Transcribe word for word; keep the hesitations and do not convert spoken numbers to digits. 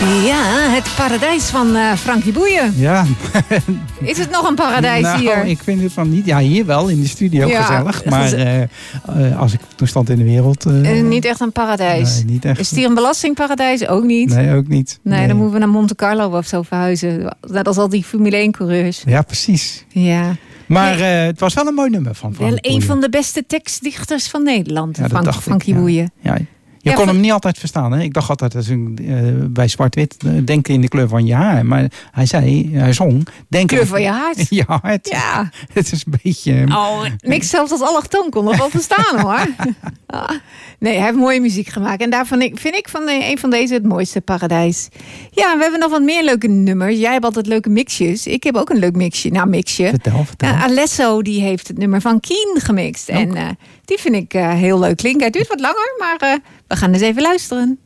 Ja, het paradijs van uh, Frankie Boeien. Ja. Is het nog een paradijs nou, hier? Ik vind het van niet. Ja, hier wel, in de studio ja, gezellig. Maar uh, uh, als ik toestand in de wereld... Uh, uh, niet echt een paradijs. Nee, niet echt. Is het hier een belastingparadijs? Ook niet. Nee, ook niet. Nee, nee. dan moeten we naar Monte Carlo of zo verhuizen. Dat is al die Formule één coureurs. Ja, precies. Ja. Maar nee. uh, het was wel een mooi nummer van Frank Wel een van de beste tekstdichters van Nederland. Ja, Frank, Frankie ja. Boeien. Ja. Je ja, kon van... hem niet altijd verstaan. Hè? Ik dacht altijd, dat is een, uh, bij zwart-wit, uh, denken in de kleur van je haar. Maar hij zei, hij zong... Denk kleur van je hart? Ja, het, ja. het is een beetje... Oh, niks zelfs als allochtoon kon nog wel verstaan hoor. ah. Nee, hij heeft mooie muziek gemaakt. En daarvan vind ik van een van deze het mooiste paradijs. Ja, we hebben nog wat meer leuke nummers. Jij hebt altijd leuke mixjes. Ik heb ook een leuk mixje. Nou, mixje. Vertel, vertel. Uh, Alesso die heeft het nummer van Keen gemixt. Ook. En uh, die vind ik uh, heel leuk klinken. Het duurt wat langer, maar uh, we gaan eens even luisteren.